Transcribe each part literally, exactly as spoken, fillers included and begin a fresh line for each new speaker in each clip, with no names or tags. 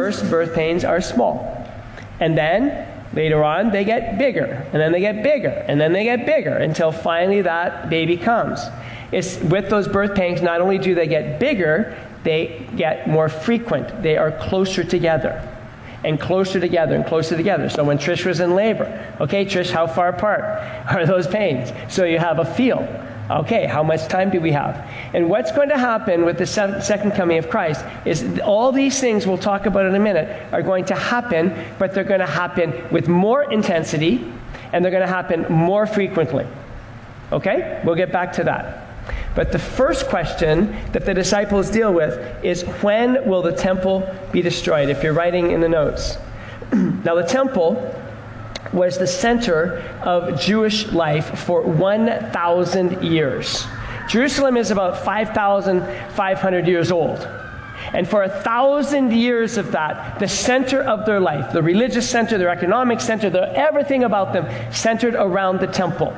first birth pains are small. And then, later on, they get bigger. And then they get bigger. And then they get bigger until finally that baby comes. It's, with those birth pains, not only do they get bigger, they get more frequent. They are closer together. And closer together and closer together. So when Trish was in labor, okay, Trish, how far apart are those pains? So you have a feel. Okay, how much time do we have? And what's going to happen with the second coming of Christ is all these things we'll talk about in a minute are going to happen, but they're going to happen with more intensity, and they're going to happen more frequently. Okay? We'll get back to that. But the first question that the disciples deal with is, when will the temple be destroyed? If you're writing in the notes. Now, the temple was the center of Jewish life for one thousand years. Jerusalem is about five thousand five hundred years old. And for a thousand years of that, the center of their life, the religious center, their economic center, the, everything about them centered around the temple.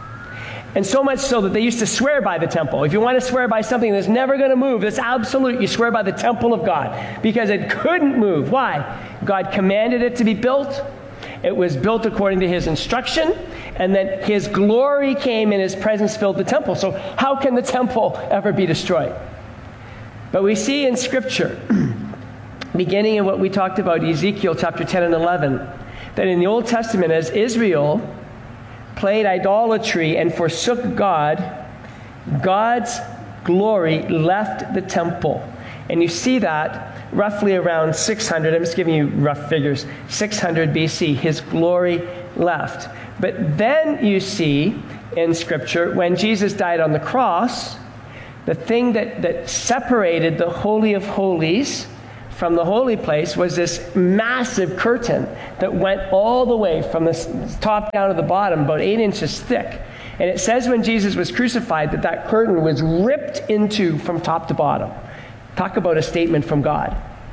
And so much so that they used to swear by the temple. If you want to swear by something that's never going to move, that's absolute, you swear by the temple of God. Because it couldn't move. Why? God commanded it to be built. It was built according to his instruction. And then his glory came and his presence filled the temple. So how can the temple ever be destroyed? But we see in Scripture, beginning in what we talked about, Ezekiel chapter ten and eleven, that in the Old Testament, as Israel played idolatry and forsook God, God's glory left the temple. And you see that roughly around six hundred, I'm just giving you rough figures, six hundred B C, his glory left. But then you see in Scripture, when Jesus died on the cross, the thing that, that separated the Holy of Holies from the holy place was this massive curtain that went all the way from the top down to the bottom, about eight inches thick. And it says when Jesus was crucified that that curtain was ripped into from top to bottom. Talk about a statement from God.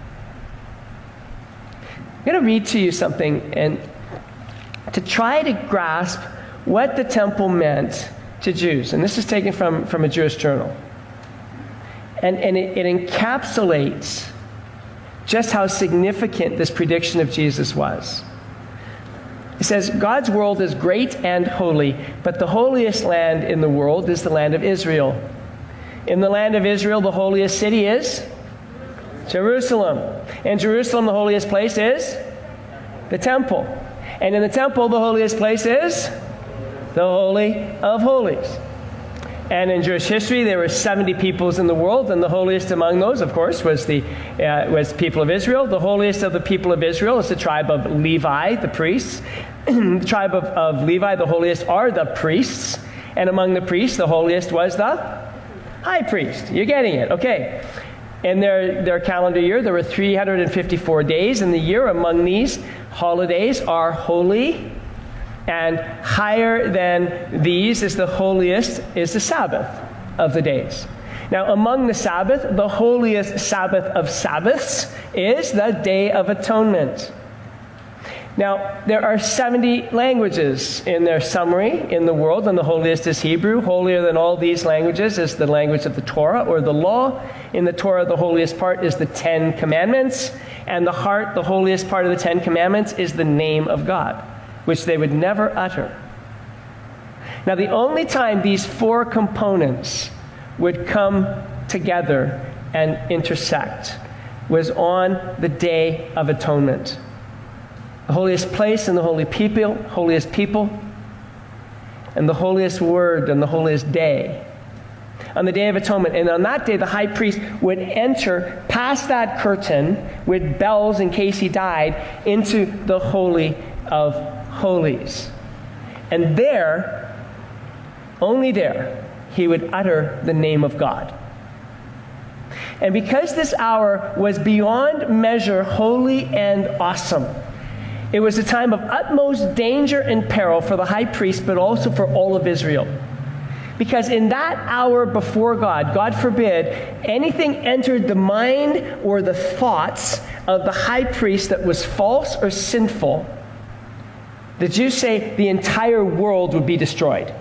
I'm going to read to you something and to try to grasp what the temple meant to Jews. And this is taken from, from a Jewish journal. And, and it, it encapsulates just how significant this prediction of Jesus was. It says, God's world is great and holy, but the holiest land in the world is the land of Israel. In the land of Israel, the holiest city is Jerusalem. In Jerusalem, the holiest place is the temple. And in the temple, the holiest place is the Holy of Holies. And in Jewish history, there were seventy peoples in the world, and the holiest among those, of course, was the uh, was people of Israel. The holiest of the people of Israel is the tribe of Levi, the priests. The tribe of, of Levi, the holiest, are the priests. And among the priests, the holiest was the high priest. You're getting it, okay. In their, their calendar year, there were three hundred fifty-four days in the year. Among these holidays are holy. And higher than these is the holiest is the Sabbath of the days. Now, among the Sabbath, the holiest Sabbath of Sabbaths is the Day of Atonement. Now, there are seventy languages in their summary in the world, and the holiest is Hebrew. Holier than all these languages is the language of the Torah, or the law. In the Torah, the holiest part is the Ten Commandments, and the heart, the holiest part of the Ten Commandments, is the name of God, which they would never utter. Now, the only time these four components would come together and intersect was on the Day of Atonement. The holiest place and the holy people, holiest people, and the holiest word and the holiest day. On the Day of Atonement. And on that day, the high priest would enter past that curtain with bells in case he died into the Holy of Holies. And there, only there, he would utter the name of God. And because this hour was beyond measure holy and awesome, it was a time of utmost danger and peril for the high priest, but also for all of Israel. Because in that hour before God, God forbid, anything entered the mind or the thoughts of the high priest that was false or sinful, the Jews say the entire world would be destroyed.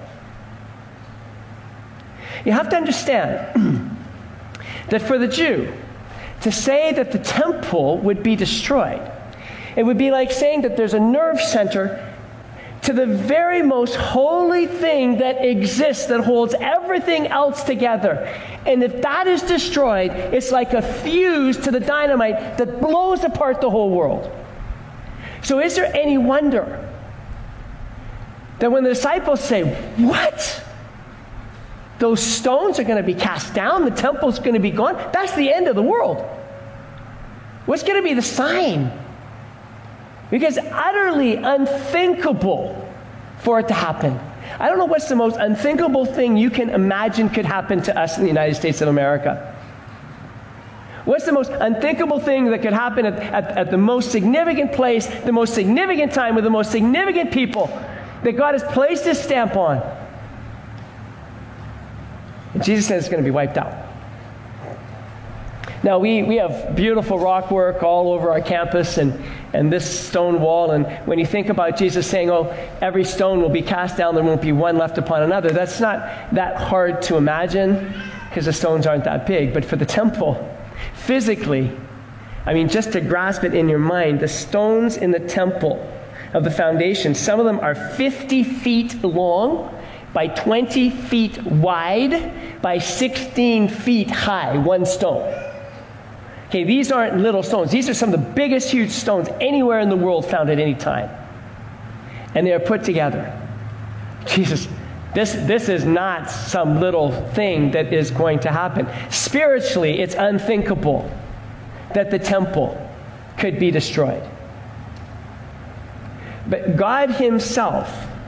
You have to understand that for the Jew, to say that the temple would be destroyed, it would be like saying that there's a nerve center to the very most holy thing that exists, that holds everything else together. And if that is destroyed, it's like a fuse to the dynamite that blows apart the whole world. So is there any wonder that when the disciples say, what? Those stones are going to be cast down, the temple's going to be gone? That's the end of the world. What's going to be the sign? Because utterly unthinkable for it to happen. I don't know what's the most unthinkable thing you can imagine could happen to us in the United States of America. What's the most unthinkable thing that could happen at, at, at the most significant place, the most significant time, with the most significant people that God has placed His stamp on? And Jesus says it's going to be wiped out. Now, we, we have beautiful rock work all over our campus and, and this stone wall. And when you think about Jesus saying, oh, every stone will be cast down, there won't be one left upon another, that's not that hard to imagine because the stones aren't that big. But for the temple, physically, I mean, just to grasp it in your mind, the stones in the temple of the foundation, some of them are fifty feet long by twenty feet wide by sixteen feet high, one stone. Okay, these aren't little stones. These are some of the biggest, huge stones anywhere in the world found at any time. And they are put together. Jesus, this, this is not some little thing that is going to happen. Spiritually, it's unthinkable that the temple could be destroyed. But God Himself,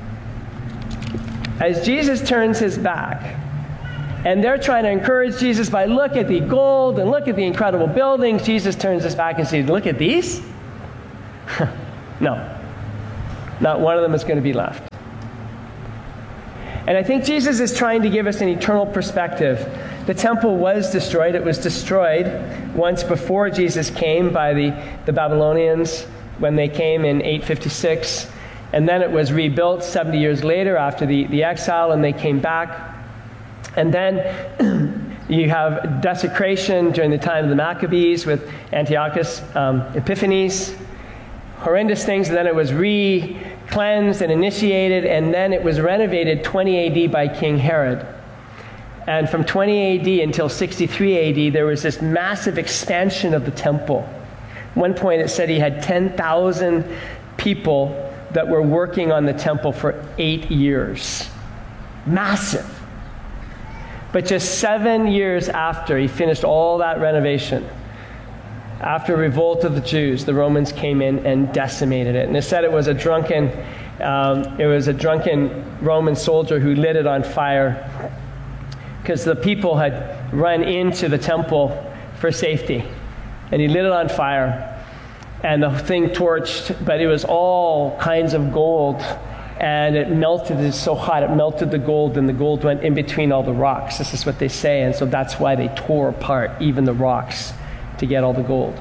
as Jesus turns His back, and they're trying to encourage Jesus by, look at the gold and look at the incredible buildings. Jesus turns his back and says, look at these? No. Not one of them is going to be left. And I think Jesus is trying to give us an eternal perspective. The temple was destroyed. It was destroyed once before Jesus came by the, the Babylonians when they came in eight fifty-six. And then it was rebuilt seventy years later after the, the exile, and they came back. And then you have desecration during the time of the Maccabees with Antiochus um, Epiphanes. Horrendous things. And then it was re-cleansed and initiated, and then it was renovated twenty A D by King Herod. And from twenty A D until sixty-three A D, there was this massive expansion of the temple. At one point it said he had ten thousand people that were working on the temple for eight years. Massive. But just seven years after he finished all that renovation, after a revolt of the Jews, the Romans came in and decimated it. And it said it was a drunken, um, it was a drunken Roman soldier who lit it on fire because the people had run into the temple for safety. And he lit it on fire, and the thing torched, but it was all kinds of gold. And it melted, it's so hot, it melted the gold, and the gold went in between all the rocks. This is what they say, and so that's why they tore apart even the rocks to get all the gold.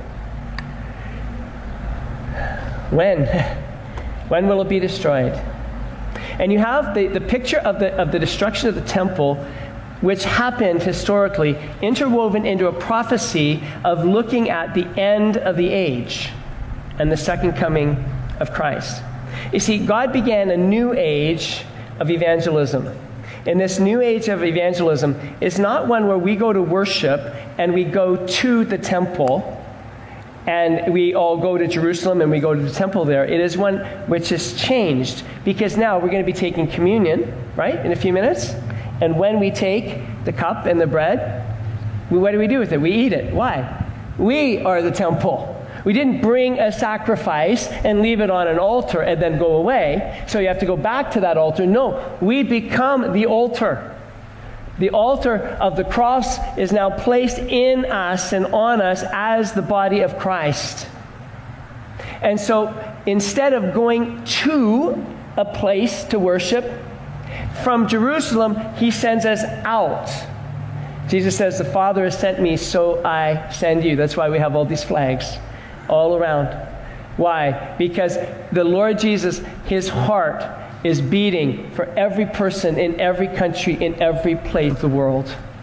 When? When will it be destroyed? And you have the, the picture of the, of the destruction of the temple, which happened historically, interwoven into a prophecy of looking at the end of the age and the second coming of Christ. You see, God began a new age of evangelism. And this new age of evangelism is not one where we go to worship and we go to the temple and we all go to Jerusalem and we go to the temple there. It is one which has changed, because now we're going to be taking communion, right, in a few minutes. And when we take the cup and the bread, we, what do we do with it? We eat it. Why? We are the temple. We didn't bring a sacrifice and leave it on an altar and then go away. So you have to go back to that altar. No, we become the altar. The altar of the cross is now placed in us and on us as the body of Christ. And so instead of going to a place to worship, from Jerusalem, he sends us out. Jesus says, the Father has sent me, so I send you. That's why we have all these flags all around. Why? Because the Lord Jesus, his heart is beating for every person in every country, in every place of the world.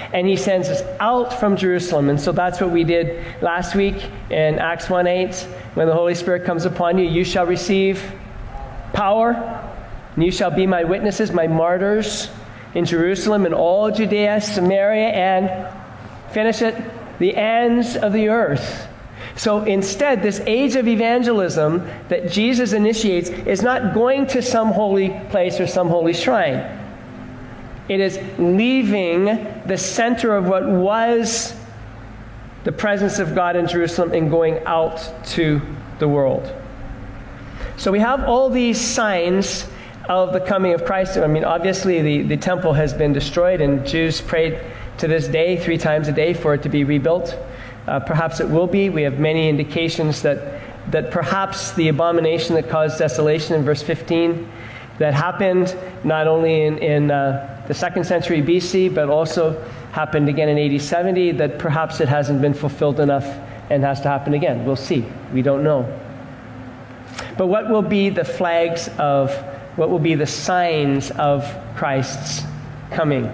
and he sends us out from Jerusalem. And so that's what we did last week in Acts one eight. When the Holy Spirit comes upon you, you shall receive power, and you shall be my witnesses, my martyrs in Jerusalem and all Judea, Samaria, and finish it, the ends of the earth. So instead, this age of evangelism that Jesus initiates is not going to some holy place or some holy shrine. It is leaving the center of what was the presence of God in Jerusalem and going out to the world. So we have all these signs of the coming of Christ. I mean, obviously the, the temple has been destroyed, and Jews prayed to this day three times a day for it to be rebuilt. Uh, perhaps it will be. We have many indications that that perhaps the abomination that caused desolation in verse fifteen, that happened not only in, in uh, the second century B C, but also happened again in A D seventy, that perhaps it hasn't been fulfilled enough and has to happen again. We'll see. We don't know. But what will be the flags of, what will be the signs of Christ's coming?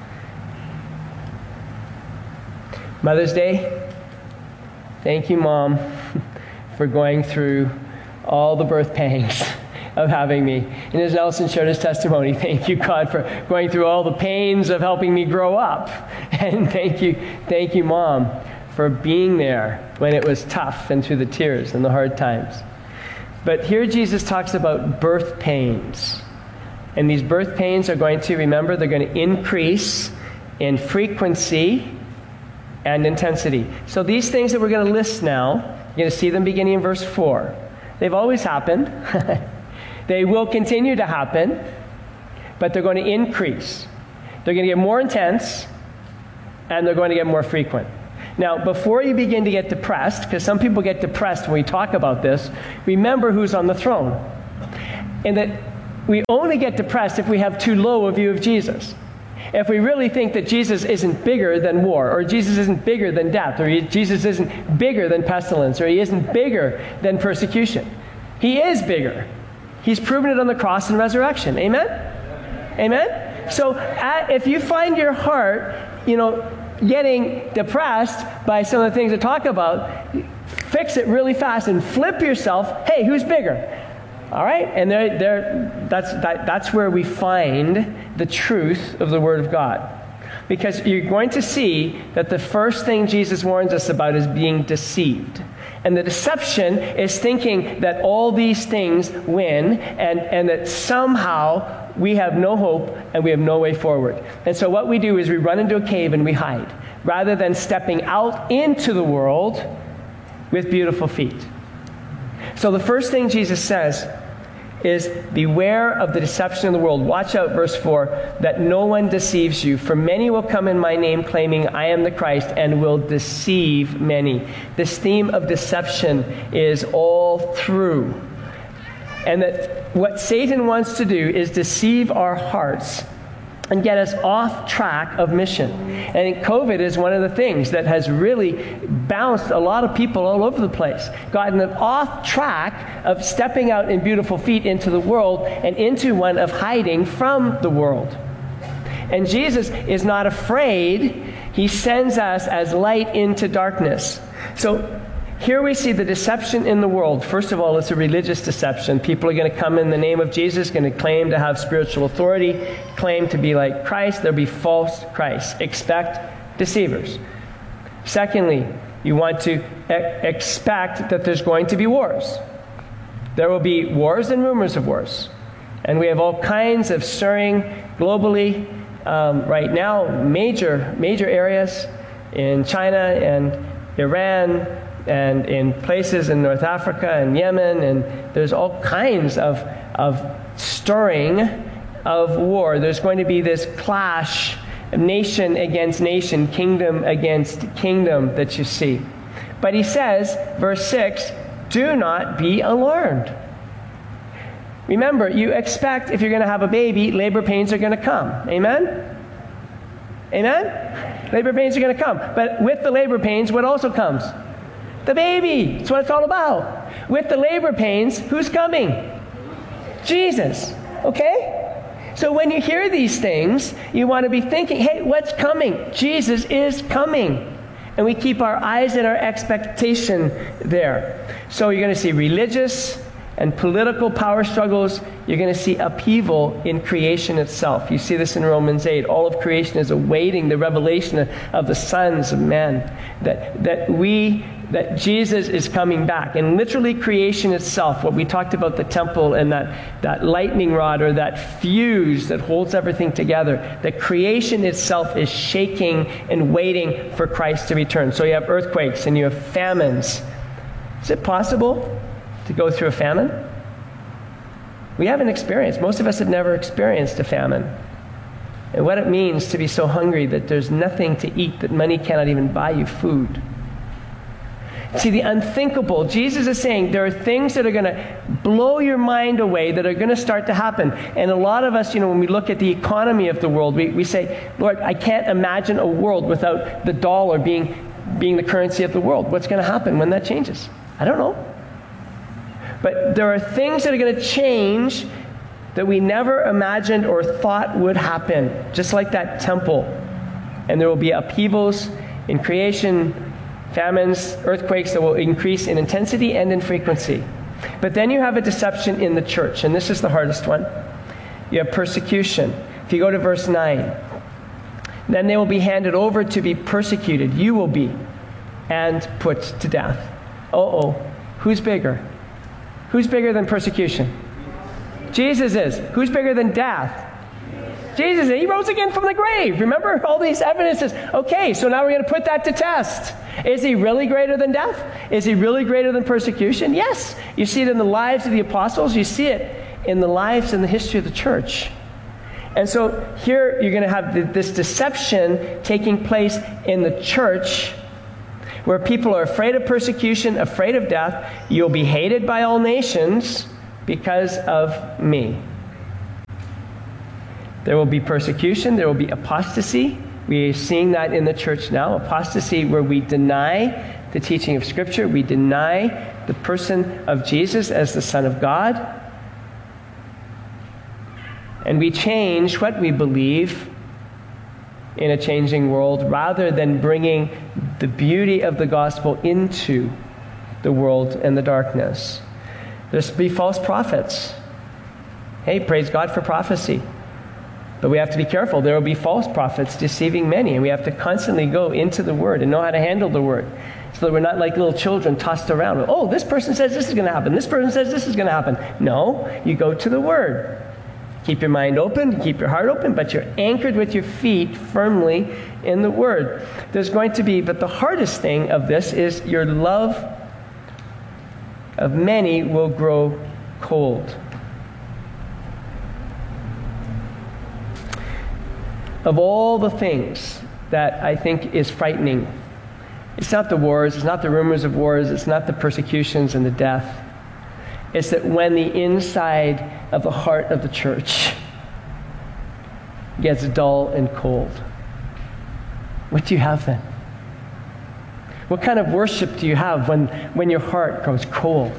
Mother's Day. Thank you, Mom, for going through all the birth pangs of having me. And as Nelson shared his testimony, thank you, God, for going through all the pains of helping me grow up. And thank you, thank you, Mom, for being there when it was tough and through the tears and the hard times. But here Jesus talks about birth pains. And these birth pains are going to, remember, they're going to increase in frequency and intensity. So these things that we're going to list now, you're going to see them beginning in verse four. They've always happened. They will continue to happen, but they're going to increase. They're going to get more intense, and they're going to get more frequent. Now, before you begin to get depressed, because some people get depressed when we talk about this, remember who's on the throne. And that we only get depressed if we have too low a view of Jesus. If we really think that Jesus isn't bigger than war, or Jesus isn't bigger than death, or he, Jesus isn't bigger than pestilence, or he isn't bigger than persecution. He is bigger. He's proven it on the cross and resurrection. Amen? Amen? So uh, if you find your heart, you know, getting depressed by some of the things I talk about, fix it really fast and flip yourself. Hey, who's bigger? All right? And they're, they're, that's, that, that's where we find the truth of the Word of God. Because you're going to see that the first thing Jesus warns us about is being deceived. And the deception is thinking that all these things win, and, and that somehow we have no hope and we have no way forward. And so what we do is we run into a cave and we hide, rather than stepping out into the world with beautiful feet. So the first thing Jesus says is, beware of the deception of the world. Watch out, verse four, that no one deceives you. For many will come in my name claiming I am the Christ, and will deceive many. This theme of deception is all through. And that what Satan wants to do is deceive our hearts and get us off track of mission. And COVID is one of the things that has really bounced a lot of people all over the place, gotten them off track of stepping out in beautiful feet into the world and into one of hiding from the world. And Jesus is not afraid. He sends us as light into darkness. So here we see the deception in the world. First of all, it's a religious deception. People are going to come in the name of Jesus, going to claim to have spiritual authority, claim to be like Christ. There'll be false Christs. Expect deceivers. Secondly, you want to e- expect that there's going to be wars. There will be wars and rumors of wars. And we have all kinds of stirring globally um, right now, major, major areas in China and Iran, and in places in North Africa and Yemen, and there's all kinds of, of stirring of war. There's going to be this clash, nation against nation, kingdom against kingdom that you see. But he says, verse six, do not be alarmed. Remember, you expect if you're going to have a baby, labor pains are going to come. Amen? Amen? Labor pains are going to come. But with the labor pains, what also comes? The baby. That's what it's all about. With the labor pains, who's coming? Jesus. Okay? So when you hear these things, you want to be thinking, hey, what's coming? Jesus is coming. And we keep our eyes and our expectation there. So you're going to see religious and political power struggles. You're going to see upheaval in creation itself. You see this in Romans eight. All of creation is awaiting the revelation of, of the sons of men. That, that we, that Jesus is coming back. And literally creation itself, what we talked about the temple and that, that lightning rod or that fuse that holds everything together, that creation itself is shaking and waiting for Christ to return. So you have earthquakes and you have famines. Is it possible to go through a famine? We haven't experienced. Most of us have never experienced a famine. And what it means to be so hungry that there's nothing to eat, that money cannot even buy you food. See, the unthinkable. Jesus is saying there are things that are going to blow your mind away that are going to start to happen. And a lot of us, you know, when we look at the economy of the world, we, we say, Lord, I can't imagine a world without the dollar being, being the currency of the world. What's going to happen when that changes? I don't know. But there are things that are going to change that we never imagined or thought would happen, just like that temple. And there will be upheavals in creation, famines, earthquakes that will increase in intensity and in frequency. But then you have a deception in the church, and this is the hardest one. You have persecution. If you go to verse nine, then they will be handed over to be persecuted. You will be, and put to death. Uh-oh. Who's bigger? Who's bigger than persecution? Jesus is. Who's bigger than death? Jesus is. He rose again from the grave. Remember all these evidences? Okay, so now we're going to put that to test. Is he really greater than death? Is he really greater than persecution? Yes. You see it in the lives of the apostles. You see it in the lives and the history of the church. And so here you're going to have this deception taking place in the church, where people are afraid of persecution, afraid of death. You'll be hated by all nations because of me. There will be persecution. There will be apostasy. We are seeing that in the church now. Apostasy where we deny the teaching of Scripture. We deny the person of Jesus as the Son of God. And we change what we believe in a changing world rather than bringing the beauty of the gospel into the world and the darkness. There's be false prophets. Hey, praise God for prophecy. But we have to be careful. There will be false prophets deceiving many, and we have to constantly go into the Word and know how to handle the Word so that we're not like little children tossed around. Oh, this person says this is going to happen. This person says this is going to happen. No, you go to the Word. Keep your mind open, keep your heart open, but you're anchored with your feet firmly in the Word. There's going to be, but the hardest thing of this is your love of many will grow cold. Of all the things that I think is frightening, it's not the wars, it's not the rumors of wars, it's not the persecutions and the death. It's that when the inside of the heart of the church gets dull and cold, what do you have then? What kind of worship do you have when, when your heart grows cold?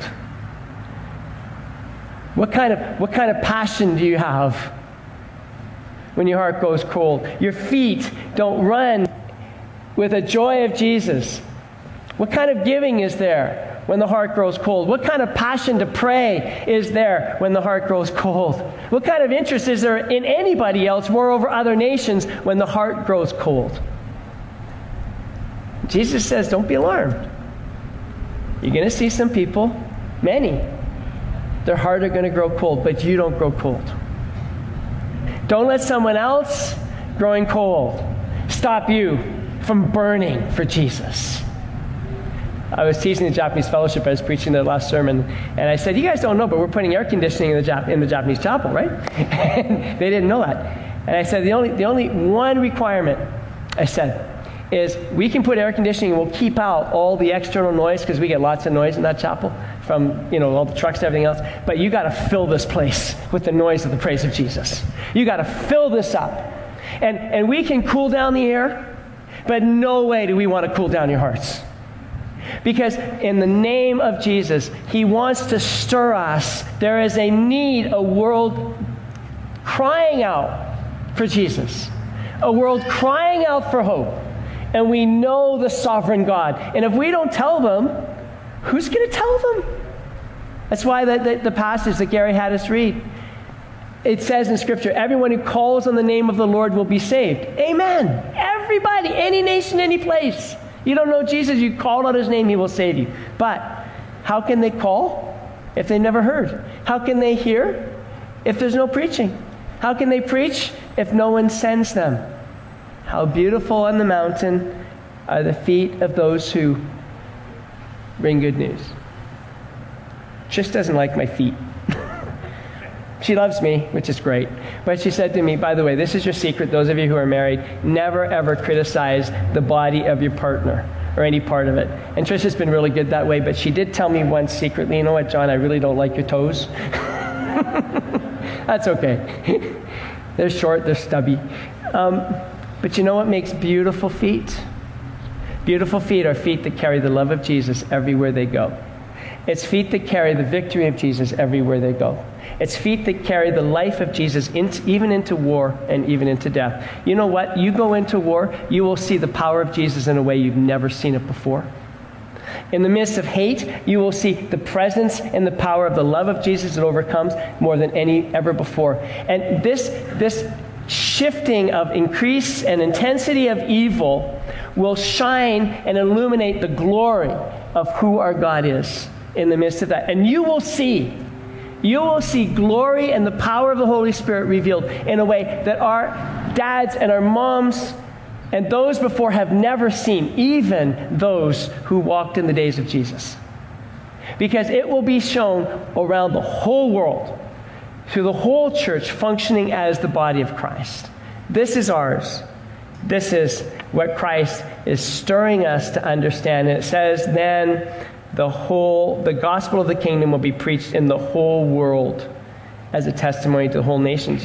What kind of, what kind of passion do you have when your heart goes cold? Your feet don't run with the joy of Jesus. What kind of giving is there when the heart grows cold? What kind of passion to pray is there when the heart grows cold? What kind of interest is there in anybody else, moreover other nations, when the heart grows cold? Jesus says, don't be alarmed. You're going to see some people, many, their heart are going to grow cold, but you don't grow cold. Don't let someone else growing cold stop you from burning for Jesus. I was teaching the Japanese fellowship. I was preaching their last sermon, and I said, you guys don't know, but we're putting air conditioning in the, Jap- in the Japanese chapel, right? And they didn't know that. And I said, the only, the only one requirement, I said, is we can put air conditioning and we'll keep out all the external noise, because we get lots of noise in that chapel from, you know, all the trucks and everything else. But you got to fill this place with the noise of the praise of Jesus. You got to fill this up. And, and we can cool down the air, but no way do we want to cool down your hearts. Because in the name of Jesus, he wants to stir us. There is a need, a world crying out for Jesus, a world crying out for hope. And we know the sovereign God. And if we don't tell them, who's going to tell them? That's why the, the, the passage that Gary had us read, it says in Scripture, everyone who calls on the name of the Lord will be saved. Amen. Everybody, any nation, any place. You don't know Jesus, you call on his name, he will save you. But how can they call if they've never heard? How can they hear if there's no preaching? How can they preach if no one sends them? How beautiful on the mountain are the feet of those who bring good news. Trish doesn't like my feet. She loves me, which is great. But she said to me, by the way, this is your secret, those of you who are married, never ever criticize the body of your partner or any part of it. And Trish has been really good that way, but she did tell me once secretly, you know what, John, I really don't like your toes. That's okay. They're short, they're stubby. Um, but you know what makes beautiful feet? Beautiful feet are feet that carry the love of Jesus everywhere they go. It's feet that carry the victory of Jesus everywhere they go. It's feet that carry the life of Jesus into, even into war and even into death. You know what? You go into war, you will see the power of Jesus in a way you've never seen it before. In the midst of hate, you will see the presence and the power of the love of Jesus that overcomes more than any ever before. And this, this shifting of increase and intensity of evil will shine and illuminate the glory of who our God is in the midst of that. And you will see, you will see glory and the power of the Holy Spirit revealed in a way that our dads and our moms and those before have never seen, even those who walked in the days of Jesus. Because it will be shown around the whole world, through the whole church functioning as the body of Christ. This is ours. This is what Christ is stirring us to understand. And it says then the whole, the gospel of the kingdom will be preached in the whole world as a testimony to the whole nation.